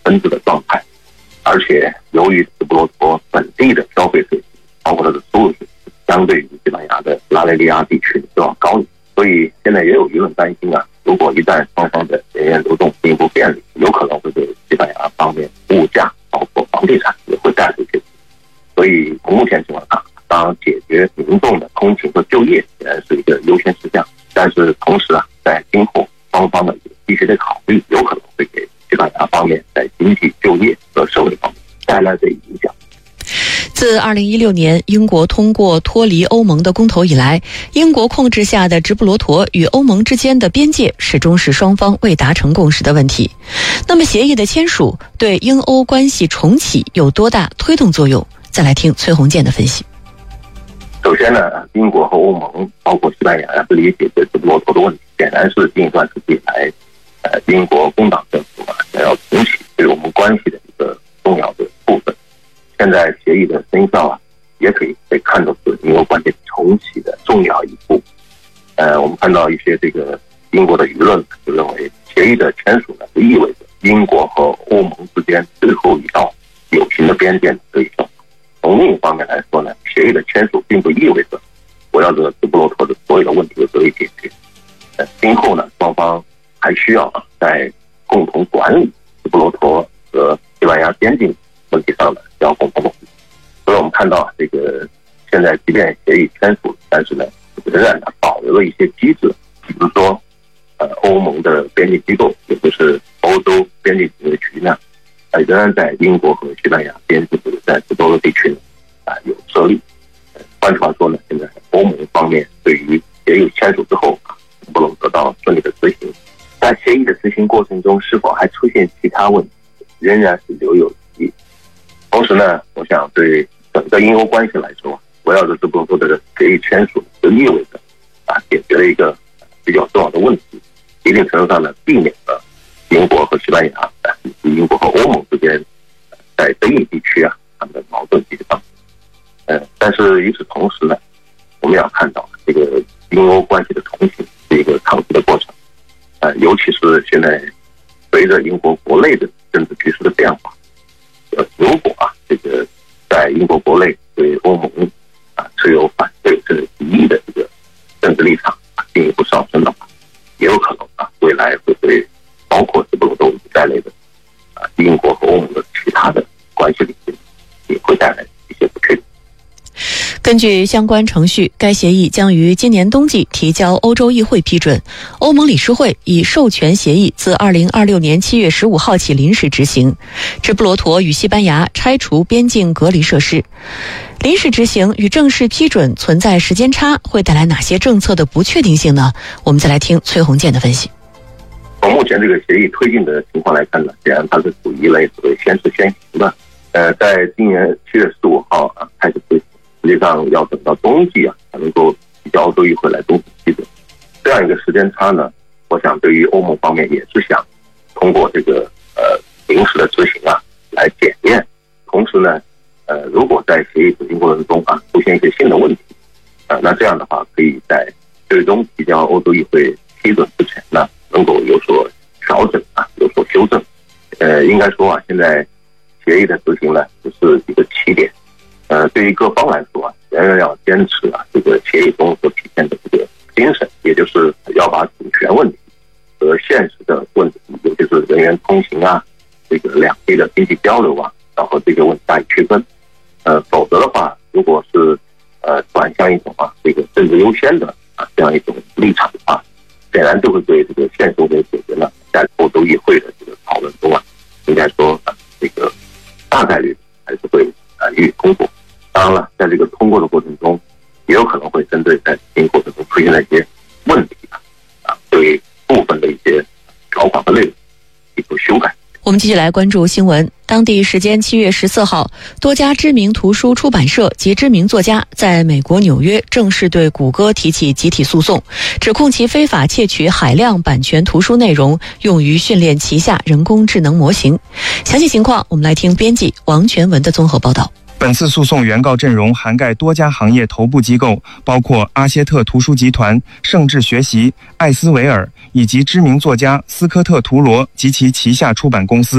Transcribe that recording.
分治的状态。而且由于直布罗陀本地的消费水平，包括它的收入水平，相对于西班牙的拉雷利亚地区都要高一些，所以现在也有舆论担心如果一旦双方的人员流动进一步便利，有可能会对西班牙方面物价包括房地产也会带来一些。所以从目前情况下，当然解决民众的通勤和就业显然是一个优先事项，但是同时在今后双方的必须得考虑，有可能会给西班牙方面在经济、就业和社会方面带来的影响。 自2016年英国通过脱离欧盟的公投以来，英国控制下的直布罗陀与欧盟之间的边界始终是双方未达成共识的问题。那么协议的签署对英欧关系重启有多大推动作用？再来听崔洪建的分析。 首先呢，英国和欧盟包括西班牙致力解决直布罗陀的问题，显然是近一段时间以来英国工党政府想要重启对我们关系的一个重要的部分。现在协议的生效也可以被看作是英欧关系重启的重要一步。我们看到一些这个英国的舆论就认为，协议的签署就意味着英国和欧盟之间最后一道有形的边界得以消除。从另一方面来说呢，协议的签署并不意味着围绕着直布罗陀的所有的问题都得以解决。今后呢，双方还需要在共同管理直布罗陀和西班牙边境问题上要共同努力。所以我们看到这个现在即便协议签署，但是呢仍然保留了一些机制，比如说欧盟的边境机构，也就是欧洲边境警卫局呢，仍然在英国和西班牙边境在直布罗陀地区有设立。换句话说呢，现在欧盟方面对于协议签署之后能不能得到顺利的执行，在协议的执行过程中是否还出现其他问题，仍然是留有疑义。同时呢，我想对整个英欧关系来说，围绕着直布罗陀的协议签署，就意味着解决了一个比较重要的问题，一定程度上避免了英国和西班牙以及英国和欧盟之间在争议地区他们的矛盾激荡。但是与此同时呢，我们要看到这个英欧关系的重启是一个长期的过程。尤其是现在随着英国国内的政治局势的变化，如果这个在英国国内对欧盟持有反对甚至敌意的这个政治立场进一步上升的话，也有可能未来会对包括直布罗陀在内的英国和欧盟的其他的关系领域也会带来一些不确定。 根据相关程序，该协议将于今年冬季提交欧洲议会批准。欧盟理事会已授权协议自2026年7月15号起临时执行。直布罗陀与西班牙拆除边境隔离设施。临时执行与正式批准存在时间差，会带来哪些政策的不确定性呢？我们再来听崔洪建的分析。 从目前这个协议推进的情况来看呢，显然它是属于一类所谓先试先行的。在今年7月15号开始推行。实际上要等到冬季才能够提交欧洲议会来冬季批准，这样一个时间差呢，我想对于欧盟方面也是想通过这个临时的执行来检验。同时呢，如果在协议执行过程中出现一些新的问题，那这样的话可以在最终提交欧洲议会批准之前呢，能够有所调整有所修正。应该说现在协议的执行呢，只是一个起点。对于各方来说仍然要坚持这个协议中所体现的这个精神，也就是要把主权问题和现实的问题，尤其是人员通行这个两地的经济交流要和这个问题加以区分。否则的话，如果是转向一种这个政治优先的这样一种立场的话，显然就会对这个现实问题解决了在欧洲议会的这个讨论中应该说这个大概率还是会予以通过。当然了，在这个通过的过程中，也有可能会针对在执行过程中出现的一些问题对部分的一些条款和内容提出修改。 我们继续来关注新闻。当地时间7月14号，多家知名图书出版社及知名作家在美国纽约正式对谷歌提起集体诉讼，指控其非法窃取海量版权图书内容，用于训练旗下人工智能模型。详细情况，我们来听编辑王全文的综合报道。 本次诉讼原告阵容涵盖多家行业头部机构，包括阿歇特图书集团、盛智学习、艾斯维尔以及知名作家斯科特·图罗及其旗下出版公司。